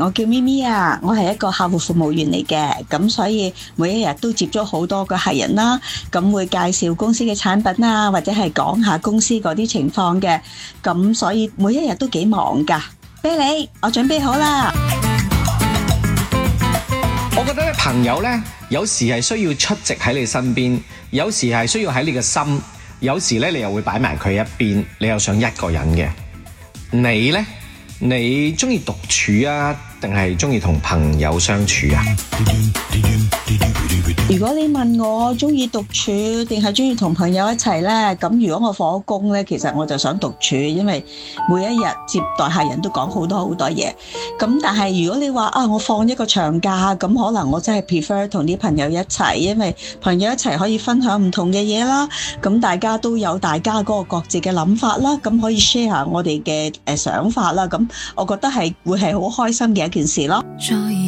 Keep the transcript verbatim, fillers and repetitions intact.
我叫咪咪啊，我係一個客戶服務員嚟嘅，咁所以每一日都接咗好多個客人啦，咁會介紹公司嘅產品啊，或者係講下公司嗰啲情況嘅，咁所以每一日都幾忙噶。啤梨，我準備好啦。 我覺得咧，朋友咧，有時係需要出席喺你身邊，有時係需要喺你嘅心，有時咧你又會擺埋佢一邊，你又想一個人嘅。你呢？你中意獨處啊，定係中意同朋友相處啊？ 如果你問我中意獨處定係中意同朋友一齊呢？咁如果我放工呢，其實我就想獨處，因為每一日接待客人都講好多好多嘢。咁但係如果你話啊，我放一個長假，咁可能我真係 prefer 同啲朋友一齊，因為朋友一齊可以分享唔同嘅嘢啦。咁大家都有大家嗰個各自嘅諗法啦，咁可以 share 我哋嘅誒想法啦。咁我覺得係會係好開心嘅一件事咯。